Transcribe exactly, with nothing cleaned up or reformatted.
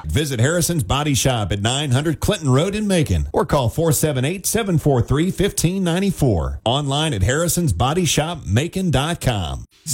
Visit Harrison's Body Shop at nine hundred Clinton Road in Macon or call four seven eight, seven four three, one five nine four. Online at harrisons body shop macon dot com.